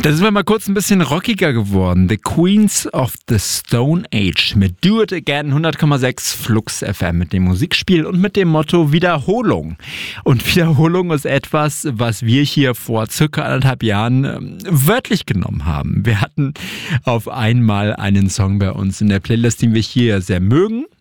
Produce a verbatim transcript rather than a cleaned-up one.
Da sind wir mal kurz ein bisschen rockiger geworden. The Queens of the Stone Age mit Do It Again, hundert Komma sechs Flux F M mit dem Musikspiel und mit dem Motto Wiederholung. Und Wiederholung ist etwas, was wir hier vor circa anderthalb Jahren ähm, wörtlich genommen haben. Wir hatten auf einmal einen Song bei uns in der Playlist, den wir hier sehr mögen.